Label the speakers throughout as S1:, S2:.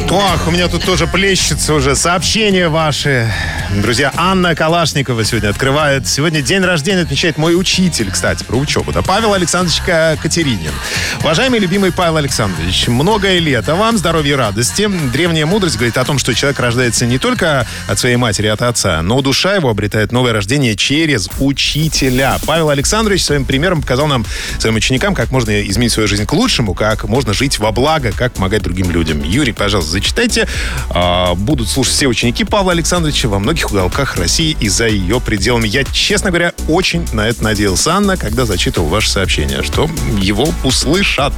S1: Ох, у меня тут тоже плещется уже сообщения ваши. Друзья, Анна Калашникова сегодня открывает. Сегодня день рождения отмечает мой учитель, кстати, про учебу. Да, Павел Александрович Катеринин. Уважаемый любимый Павел Александрович, многое лет, а вам здоровья и радости. Древняя мудрость говорит о том, что человек рождается не только от своей матери, от отца, но душа его обретает новое рождение через учителя. Павел Александрович своим примером показал нам, своим ученикам, как можно изменить свою жизнь к лучшему, как можно жить во благо, как помогать другим людям. Юрий, пожалуйста, зачитайте. Будут слушать все ученики Павла Александровича во многих уголках России и за ее пределами. Я, честно говоря, очень на это надеялся, Анна, когда зачитывал ваше сообщение, что его услышат.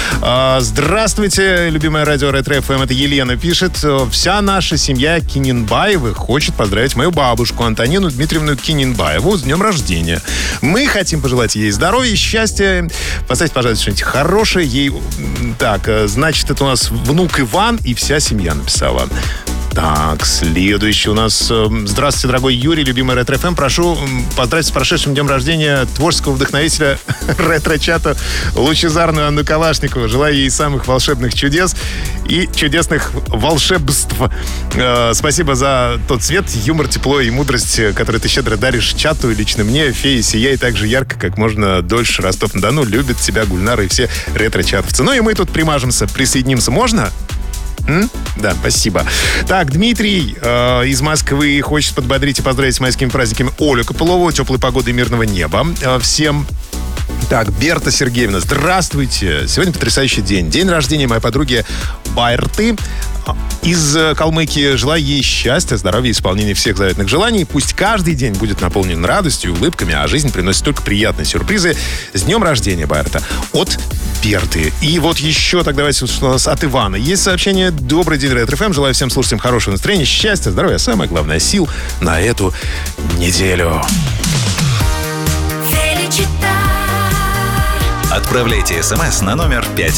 S1: Здравствуйте, любимое радио Ретро-ФМ. Это Елена пишет. Вся наша семья Киненбаевых хочет поздравить мою бабушку Антонину Дмитриевну Киненбаеву с днем рождения. Мы хотим пожелать ей здоровья, счастья. Поставьте, пожалуйста, что-нибудь хорошее ей. Так, значит, это у нас внук Иван и вся семья написала. Так, следующий у нас. Здравствуйте, дорогой Юрий, любимый Ретро-ФМ. Прошу поздравить с прошедшим днем рождения творческого вдохновителя ретро-чата лучезарную Анну Калашникову. Желаю ей самых волшебных чудес и чудесных волшебств. Спасибо за тот свет, юмор, тепло и мудрость, который ты щедро даришь чату и лично мне. Фея, сияй так же ярко, как можно дольше. Ростов-на-Дону любит тебя, Гульнара и все ретро-чатовцы. Ну и мы тут примажемся, присоединимся. Можно? Да, спасибо. Так, Дмитрий из Москвы хочет подбодрить и поздравить с майскими праздниками Олю Копылову. Теплой погоды и мирного неба всем. Так, Берта Сергеевна, здравствуйте. Сегодня потрясающий день. День рождения моей подруги Байрты из Калмыкии. Желаю ей счастья, здоровья и исполнения всех заветных желаний. Пусть каждый день будет наполнен радостью и улыбками, а жизнь приносит только приятные сюрпризы. С днем рождения, Байрта. От Берты. И вот еще, так давайте, что у нас от Ивана. Есть сообщение. Добрый день, Ретро-ФМ. Желаю всем слушателям хорошего настроения, счастья, здоровья, а самое главное, сил на эту неделю.
S2: Отправляйте смс на номер 5.